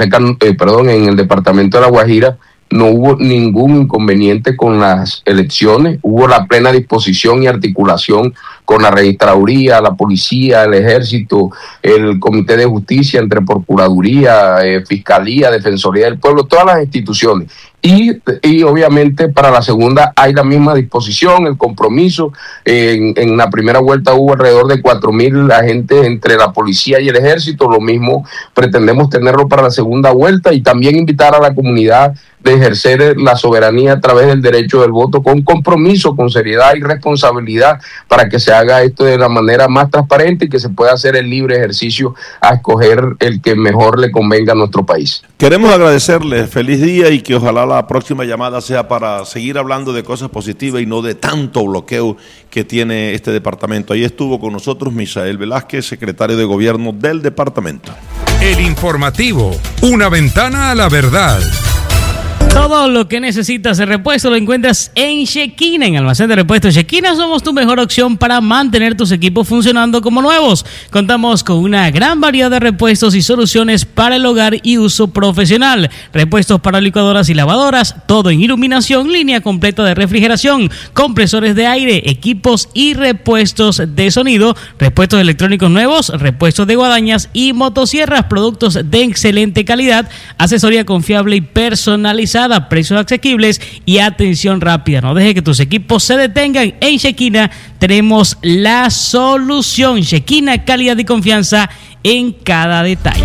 el departamento de La Guajira. No hubo ningún inconveniente con las elecciones, hubo la plena disposición y articulación con la registraduría, la policía, el ejército, el comité de justicia entre procuraduría, fiscalía, defensoría del pueblo, todas las instituciones. Y obviamente para la segunda hay la misma disposición, el compromiso. En la primera vuelta hubo alrededor de 4.000 agentes entre la policía y el ejército. Lo mismo pretendemos tenerlo para la segunda vuelta, y también invitar a la comunidad de ejercer la soberanía a través del derecho del voto con compromiso, con seriedad y responsabilidad, para que se haga esto de la manera más transparente y que se pueda hacer el libre ejercicio a escoger el que mejor le convenga a nuestro país. Queremos agradecerle, feliz día, y que ojalá la próxima llamada sea para seguir hablando de cosas positivas y no de tanto bloqueo que tiene este departamento. Ahí estuvo con nosotros Misael Velázquez, secretario de Gobierno del departamento. El informativo, una ventana a la verdad. Todo lo que necesitas de repuesto lo encuentras en Shekinah, en Almacén de Repuestos Shekinah. Somos tu mejor opción para mantener tus equipos funcionando como nuevos. Contamos con una gran variedad de repuestos y soluciones para el hogar y uso profesional. Repuestos para licuadoras y lavadoras, todo en iluminación, línea completa de refrigeración, compresores de aire, equipos y repuestos de sonido, repuestos electrónicos nuevos, repuestos de guadañas y motosierras, productos de excelente calidad, asesoría confiable y personalizada, precios asequibles y atención rápida. No deje que tus equipos se detengan. En Shekinah tenemos la solución. Shekinah, calidad y confianza en cada detalle.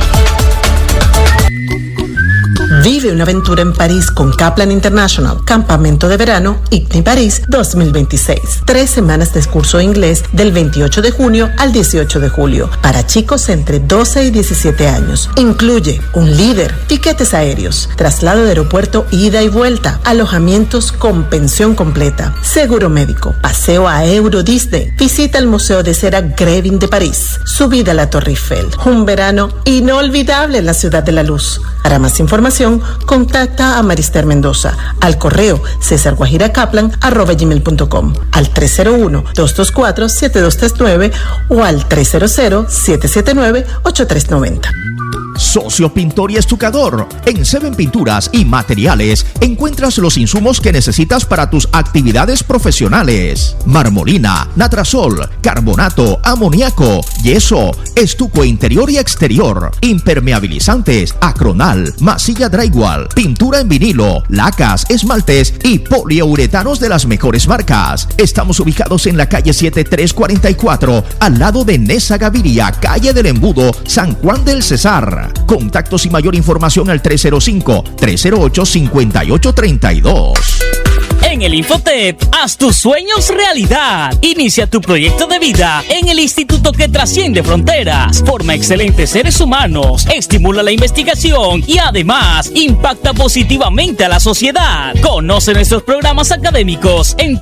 Vive una aventura en París con Kaplan International, Campamento de Verano ICNI París 2026. 3 semanas de curso de inglés del 28 de junio al 18 de julio para chicos entre 12 y 17 años. Incluye un líder, tiquetes aéreos, traslado de aeropuerto ida y vuelta, alojamientos con pensión completa, seguro médico, paseo a Euro Disney, visita al Museo de Cera Grevin de París, subida a la Torre Eiffel. Un verano inolvidable en la Ciudad de la Luz. Para más información, contacta a Marister Mendoza al correo cesarguajiracaplan@gmail.com, al 301-224-7239 o al 300-779-8390. Socio Pintor y Estucador. En Seven Pinturas y Materiales encuentras los insumos que necesitas para tus actividades profesionales: marmolina, natrasol, carbonato, amoníaco, yeso, estuco interior y exterior, impermeabilizantes, acronal, masilla drywall, pintura en vinilo, lacas, esmaltes y poliuretanos de las mejores marcas. Estamos ubicados en la calle 7344, al lado de Nesa Gaviria, calle del Embudo, San Juan del Cesar. Contactos y mayor información al 305-308-5832. En el Infotep, haz tus sueños realidad. Inicia tu proyecto de vida en el instituto que trasciende fronteras, forma excelentes seres humanos, estimula la investigación y además impacta positivamente a la sociedad. Conoce nuestros programas académicos en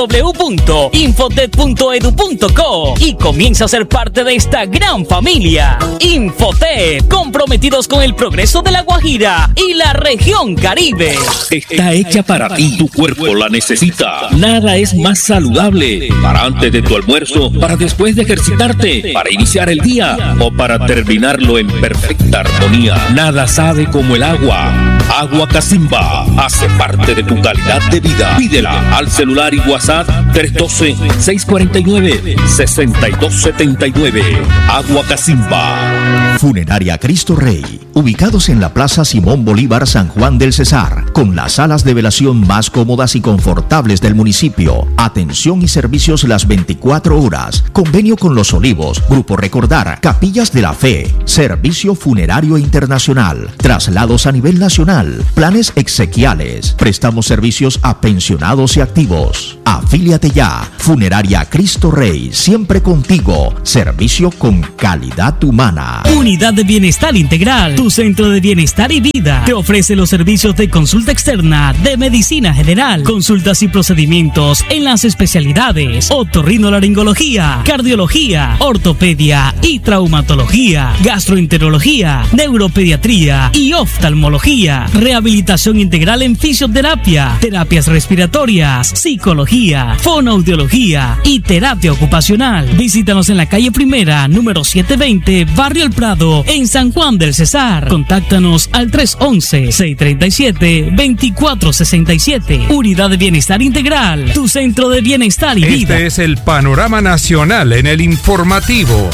www.infotep.edu.co y comienza a ser parte de esta gran familia. Infotep, comprometidos con el progreso de La Guajira y la región Caribe. Está hecha para ti, tu cuerpo la necesita. Nada es más saludable para antes de tu almuerzo, para después de ejercitarte, para iniciar el día o para terminarlo en perfecta armonía. Nada sabe como el agua. Agua Casimba hace parte de tu calidad de vida. Pídela al celular y WhatsApp 312-649-6279. Agua Casimba. Funeraria Cristo Rey, ubicados en la Plaza Simón Bolívar, San Juan del Cesar, con las salas de velación más cómodas y confortables del municipio. Atención y servicios las 24 horas. Convenio con Los Olivos, Grupo Recordar, Capillas de la Fe, Servicio Funerario Internacional, traslados a nivel nacional, planes exequiales. Prestamos servicios a pensionados y activos. Afíliate ya. Funeraria Cristo Rey, siempre contigo. Servicio con calidad humana. Unidad de Bienestar Integral, tu centro de bienestar y vida. Te ofrece los servicios de consulta externa, de medicina general, consultas y procedimientos en las especialidades otorrinolaringología, cardiología, ortopedia y traumatología, gastroenterología, neuropediatría y oftalmología, rehabilitación integral en fisioterapia, terapias respiratorias, psicología, fonoaudiología y terapia ocupacional. Visítanos en la calle Primera, número 720, Barrio El Prado, en San Juan del Cesar. Contáctanos al 311-637-2467. Unidad de Bienestar Integral, tu centro de bienestar y vida. Este es el panorama nacional en el informativo.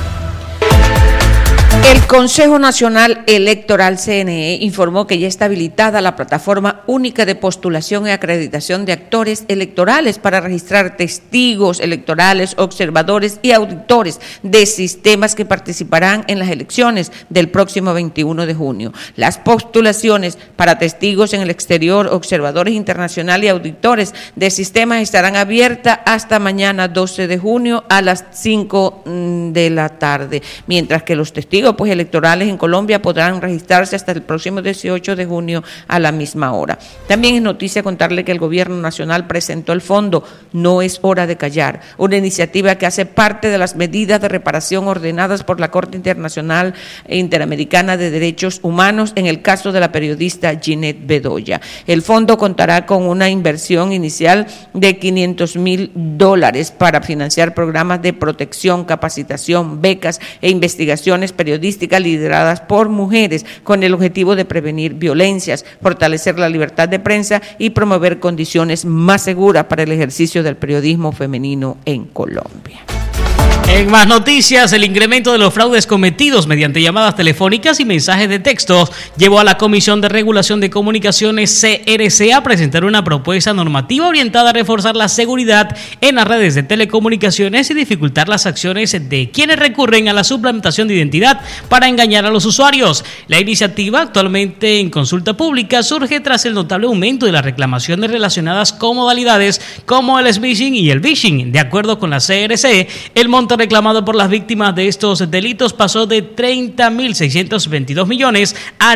El Consejo Nacional Electoral CNE informó que ya está habilitada la plataforma única de postulación y acreditación de actores electorales para registrar testigos electorales, observadores y auditores de sistemas que participarán en las elecciones del próximo 21 de junio. Las postulaciones para testigos en el exterior, observadores internacionales y auditores de sistemas estarán abiertas hasta mañana 12 de junio a las 5 de la tarde, mientras que los testigos electorales en Colombia podrán registrarse hasta el próximo 18 de junio a la misma hora. También es noticia contarle que el Gobierno Nacional presentó el fondo No es hora de callar, una iniciativa que hace parte de las medidas de reparación ordenadas por la Corte Internacional e Interamericana de Derechos Humanos en el caso de la periodista Ginette Bedoya. El fondo contará con una inversión inicial de $500,000 para financiar programas de protección, capacitación, becas e investigaciones periodísticas lideradas por mujeres con el objetivo de prevenir violencias, fortalecer la libertad de prensa y promover condiciones más seguras para el ejercicio del periodismo femenino en Colombia. En más noticias, el incremento de los fraudes cometidos mediante llamadas telefónicas y mensajes de texto llevó a la Comisión de Regulación de Comunicaciones CRC a presentar una propuesta normativa orientada a reforzar la seguridad en las redes de telecomunicaciones y dificultar las acciones de quienes recurren a la suplantación de identidad para engañar a los usuarios. La iniciativa, actualmente en consulta pública, surge tras el notable aumento de las reclamaciones relacionadas con modalidades como el smishing y el phishing. De acuerdo con la CRC, el monto reclamado por las víctimas de estos delitos pasó de 30.622 millones a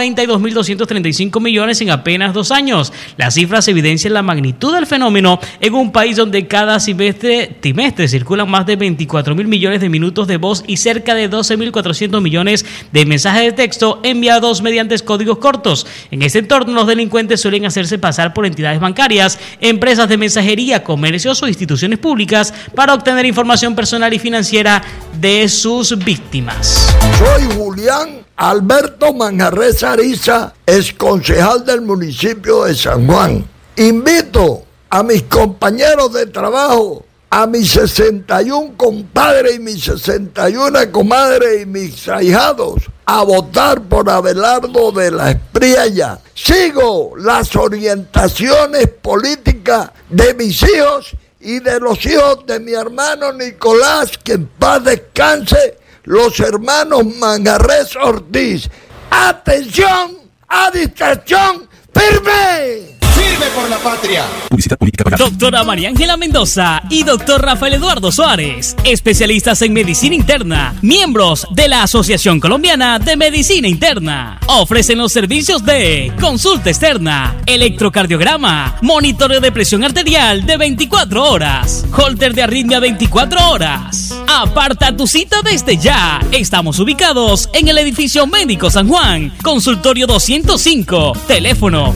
92.235 millones en apenas 2 años. Las cifras evidencian la magnitud del fenómeno en un país donde cada trimestre circulan más de 24.000 millones de minutos de voz y cerca de 12.400 millones de mensajes de texto enviados mediante códigos cortos. En este entorno, los delincuentes suelen hacerse pasar por entidades bancarias, empresas de mensajería, comercios o instituciones públicas para obtener información personal y financiera de sus víctimas. Soy Julián Alberto Manjarres Ariza, exconcejal del municipio de San Juan. Invito a mis compañeros de trabajo, a mis 61 compadres y mis 61 comadres y mis ahijados, a votar por Abelardo de la Espriella. Sigo las orientaciones políticas de mis hijos y de los hijos de mi hermano Nicolás, que en paz descanse, los hermanos Manjarres Ortiz. ¡Atención! ¡A distracción! ¡Firme! ¡Firme! por la patria. Publicidad política pagada. Doctora María Ángela Mendoza y doctor Rafael Eduardo Suárez, especialistas en medicina interna, miembros de la Asociación Colombiana de Medicina Interna. Ofrecen los servicios de consulta externa, electrocardiograma, monitoreo de presión arterial de 24 horas, holter de arritmia 24 horas. Aparta tu cita desde ya. Estamos ubicados en el edificio Médico San Juan, consultorio 205, teléfono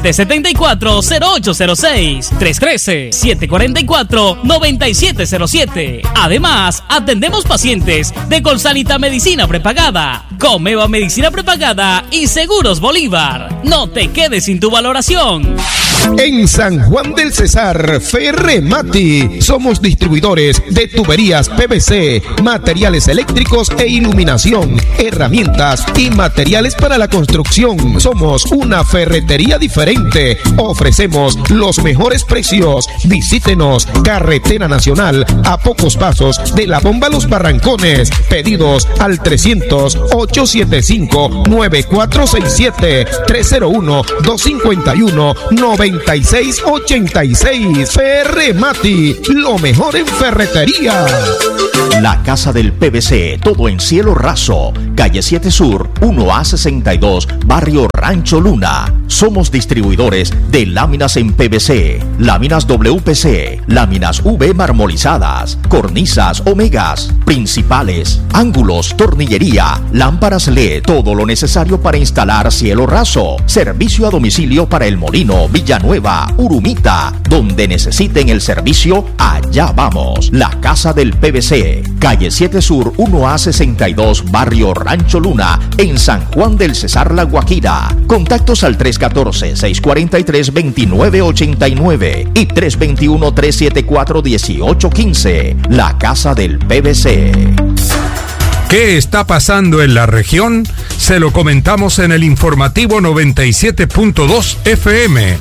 774-0806, 313-744-9707. Además, atendemos pacientes de Colsalita Medicina Prepagada, Comeva Medicina Prepagada y Seguros Bolívar. No te quedes sin tu valoración. En San Juan del Cesar, Ferremati, somos distribuidores de tuberías PVC, materiales eléctricos e iluminación, herramientas y materiales para la construcción. Somos una ferretería diferente. Ofrecemos los mejores precios. Visítenos, Carretera Nacional, a pocos pasos de la bomba Los Barrancones. Pedidos al 300-875-9467, 301-251-9686. Ferremati, lo mejor en ferretería. La Casa del PVC, todo en cielo raso, calle 7 Sur, 1A62, barrio Rancho Luna. Somos distribuidores de láminas en PVC, láminas WPC, láminas V marmolizadas, cornisas Omegas, principales, ángulos, tornillería, lámparas LED, todo lo necesario para instalar cielo raso. Servicio a domicilio para El Molino, Villanueva, Urumita. Donde necesiten el servicio, allá vamos. La Casa del PVC, calle 7 Sur, 1A62, barrio Rancho Luna, en San Juan del Cesar, La Guajira. Contactos al 314-643-2989 y 321-374-1815. La Casa del PVC. ¿Qué está pasando en la región? Se lo comentamos en el informativo 97.2 FM.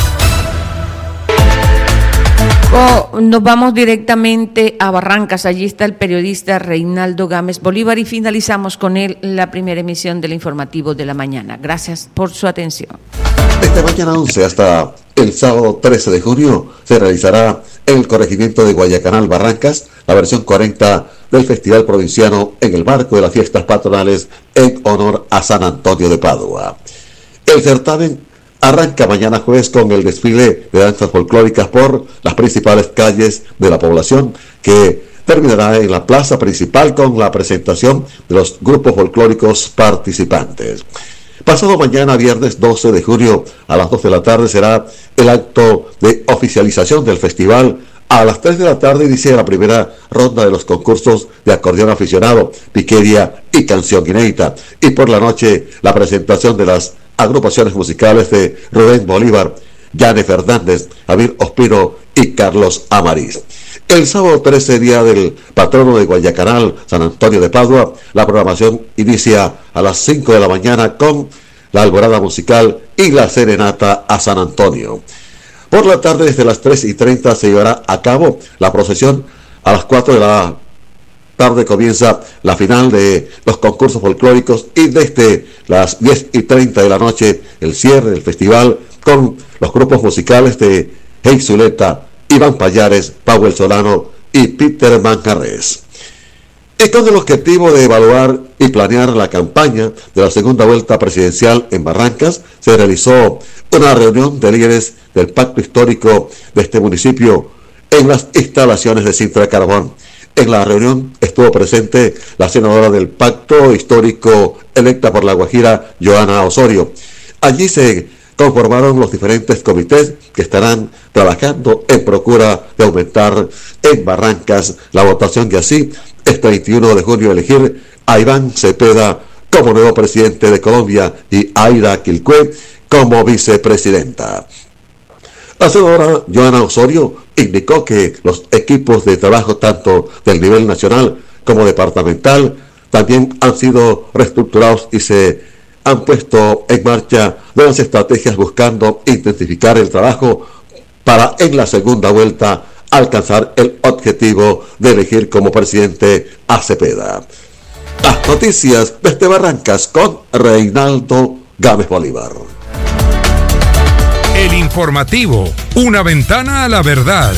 Nos vamos directamente a Barrancas. Allí está el periodista Reinaldo Gámez Bolívar y finalizamos con él la primera emisión del informativo de la mañana. Gracias por su atención. Desde mañana 11 hasta el sábado 13 de junio se realizará en el corregimiento de Guayacanal, Barrancas, la versión 40 del Festival Provinciano en el marco de las fiestas patronales en honor a San Antonio de Padua. El certamen arranca mañana jueves con el desfile de danzas folclóricas por las principales calles de la población, que terminará en la plaza principal con la presentación de los grupos folclóricos participantes. Pasado mañana, viernes 12 de junio, a las 2 de la tarde será el acto de oficialización del festival. A las 3 de la tarde inicia la primera ronda de los concursos de acordeón aficionado, piquería y canción inédita. Y por la noche, la presentación de las agrupaciones musicales de Rubén Bolívar, Yane Fernández, Javier Ospino y Carlos Amariz. El sábado 13, día del patrono de Guayacanal, San Antonio de Padua, la programación inicia a las 5 de la mañana con la alborada musical y la serenata a San Antonio. Por la tarde, desde las 3:30 se llevará a cabo la procesión. A las 4 de la tarde comienza la final de los concursos folclóricos y desde las 10:30 de la noche el cierre del festival con los grupos musicales de Hey Zuleta, Iván Payares, Pauel Solano y Peter Manjarres. Y con el objetivo de evaluar y planear la campaña de la segunda vuelta presidencial en Barrancas, se realizó una reunión de líderes del pacto histórico de este municipio en las instalaciones de Sintra Carbón. En la reunión estuvo presente la senadora del pacto histórico electa por La Guajira, Joana Osorio. Allí se conformaron los diferentes comités que estarán trabajando en procura de aumentar en Barrancas la votación y así este 21 de junio elegir a Iván Cepeda como nuevo presidente de Colombia y Aida Quilcue como vicepresidenta. La senadora Joana Osorio indicó que los equipos de trabajo tanto del nivel nacional como departamental también han sido reestructurados y se han puesto en marcha nuevas estrategias buscando intensificar el trabajo para en la segunda vuelta alcanzar el objetivo de elegir como presidente a Cepeda. Las noticias desde Barrancas con Reinaldo Gámez Bolívar. El Informativo, una ventana a la verdad.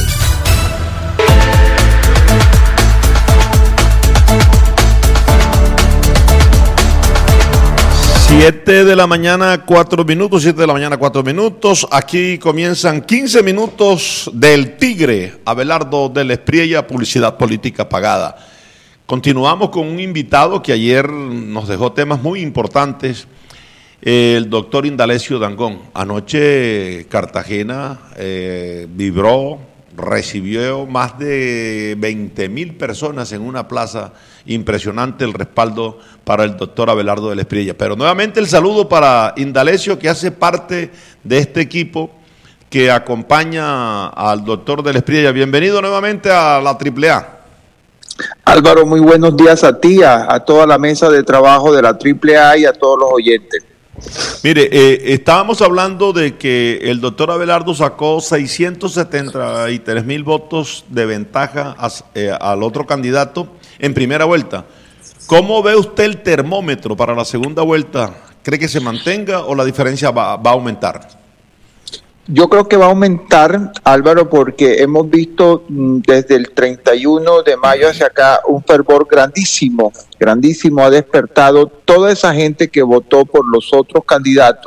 7 de la mañana, 4 minutos, 7 de la mañana, 4 minutos. Aquí comienzan 15 minutos del Tigre, Abelardo del Espriella, publicidad política pagada. Continuamos con un invitado que ayer nos dejó temas muy importantes, el doctor Indalecio Dangond. Anoche Cartagena vibró, recibió más de 20.000 personas en una plaza. Impresionante el respaldo para el doctor Abelardo del Espriella. Pero nuevamente el saludo para Indalecio, que hace parte de este equipo que acompaña al doctor del Espriella. Bienvenido nuevamente a la AAA. Álvaro, muy buenos días a ti, a toda la mesa de trabajo de la AAA y a todos los oyentes. Mire, estábamos hablando de que el doctor Abelardo sacó 673,000 votos de ventaja al otro candidato en primera vuelta. ¿Cómo ve usted el termómetro para la segunda vuelta? ¿Cree que se mantenga o la diferencia va a aumentar? Yo creo que va a aumentar, Álvaro, porque hemos visto desde el 31 de mayo hacia acá un fervor grandísimo, ha despertado toda esa gente que votó por los otros candidatos